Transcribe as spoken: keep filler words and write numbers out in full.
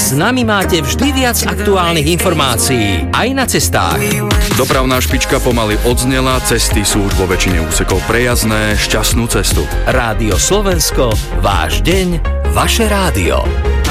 S nami máte vždy viac aktuálnych informácií, aj na cestách. Dopravná špička pomaly odznela, cesty sú už vo väčšine úsekov prejazdné, šťastnú cestu. Rádio Slovensko, váš deň, vaše rádio.